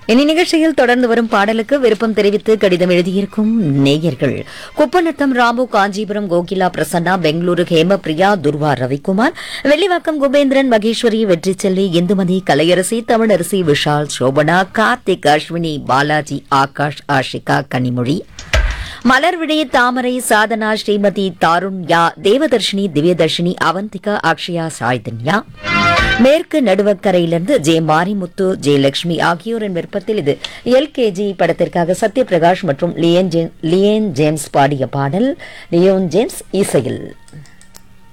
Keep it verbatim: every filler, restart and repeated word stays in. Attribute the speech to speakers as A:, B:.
A: இனி நிகழ்ச்சியில் தொடர்ந்து வரும் பாடலுக்கு விருப்பம் தெரிவித்து கடிதம் எழுதியிருக்கும் நேயர்கள் குப்பநத்தம் ராமு, காஞ்சிபுரம் கோகிலா பிரசன்னா, பெங்களூரு ஹேமபிரியா, துர்வா ரவிக்குமார், வெள்ளிவாக்கம் குபேந்திரன், மகேஸ்வரி, வெற்றிச்செல்வி, இந்துமதி, கலையரசி, தமிழரசி, விஷால், சோபனா, கார்த்திக், அஸ்வினி, பாலாஜி, ஆகாஷ், ஆஷிகா, கனிமொழி, மலர்விழி, தாமரை, சாதனா, ஸ்ரீமதி, தாருண்யா, தேவதர்ஷினி, திவ்யதர்ஷினி, அவந்திகா, அக்ஷயா, சாய்தன்யா, மேற்கு நடுவக்கரையிலிருந்து ஜே மாரிமுத்து, ஜெயலட்சுமி ஆகியோரின் விருப்பத்தில் இது எல்கேஜி படத்திற்காக சத்யபிரகாஷ் மற்றும் லியன் ஜேம்ஸ் பாடிய பாடல். லியோன் ஜேம்ஸ் இசையில்.